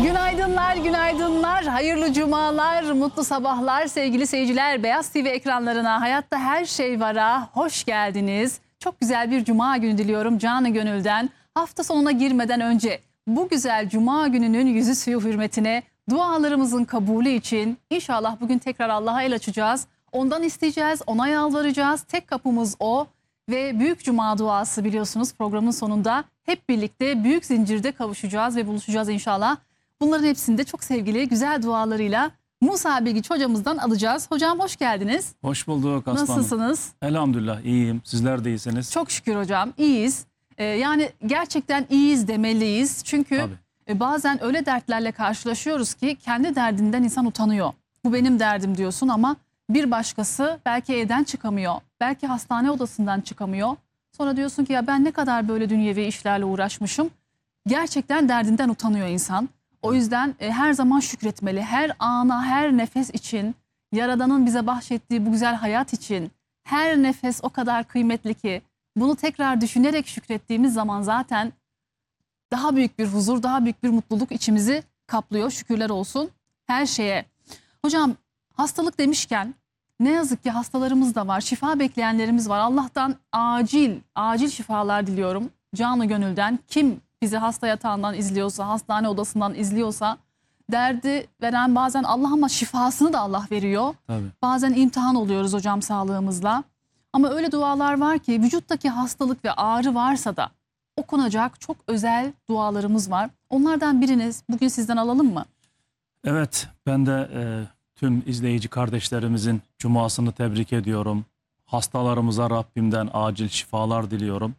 Günaydınlar, günaydınlar, hayırlı cumalar, mutlu sabahlar sevgili seyirciler. Beyaz TV ekranlarına, Hayatta Her Şey Var'a hoş geldiniz. Çok güzel bir cuma günü diliyorum canı gönülden. Hafta sonuna girmeden önce bu güzel cuma gününün yüzü suyu hürmetine, dualarımızın kabulü için inşallah bugün tekrar Allah'a el açacağız. Ondan isteyeceğiz, ona yalvaracağız. Tek kapımız o. Ve Büyük Cuma duası biliyorsunuz programın sonunda hep birlikte büyük zincirde kavuşacağız ve buluşacağız inşallah. Bunların hepsini de çok sevgili güzel dualarıyla Musa Bilgiç hocamızdan alacağız. Hocam hoş geldiniz. Hoş bulduk aslanım. Nasılsınız? Elhamdülillah iyiyim. Sizler de iyisiniz. Çok şükür hocam iyiyiz. Yani gerçekten iyiyiz demeliyiz. Çünkü bazen öyle dertlerle karşılaşıyoruz ki kendi derdinden insan utanıyor. Bu benim derdim diyorsun ama bir başkası belki evden çıkamıyor. Belki hastane odasından çıkamıyor. Sonra diyorsun ki ya ben ne kadar böyle dünyevi işlerle uğraşmışım. Gerçekten derdinden utanıyor insan. O yüzden her zaman şükretmeli. Her ana, her nefes için, Yaradan'ın bize bahşettiği bu güzel hayat için her nefes o kadar kıymetli ki bunu tekrar düşünerek şükrettiğimiz zaman zaten daha büyük bir huzur, daha büyük bir mutluluk içimizi kaplıyor. Şükürler olsun her şeye. Hocam hastalık demişken ne yazık ki hastalarımız da var, şifa bekleyenlerimiz var. Allah'tan acil şifalar diliyorum canı gönülden. Kim bizi hasta yatağından izliyorsa, hastane odasından izliyorsa derdi veren bazen Allah ama şifasını da Allah veriyor. Tabii. Bazen imtihan oluyoruz hocam sağlığımızla. Ama öyle dualar var ki vücuttaki hastalık ve ağrı varsa da okunacak çok özel dualarımız var. Onlardan biriniz bugün sizden alalım mı? Evet, ben de tüm izleyici kardeşlerimizin cumasını tebrik ediyorum. Hastalarımıza Rabbimden acil şifalar diliyorum.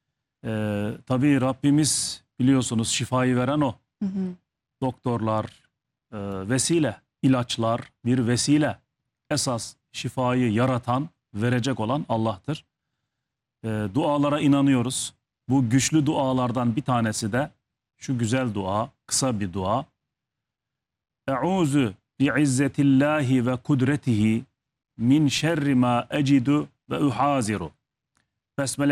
Tabii Rabbimiz biliyorsunuz şifayı veren o. Hı hı. Doktorlar vesile, ilaçlar bir vesile. Esas şifayı yaratan, verecek olan Allah'tır. Dualara inanıyoruz. Bu güçlü dualardan bir tanesi de şu güzel dua, kısa bir dua. Eûzü bi'izzetillahi ve kudretihi min şerri ma ecidu ve uhaziru. Besmele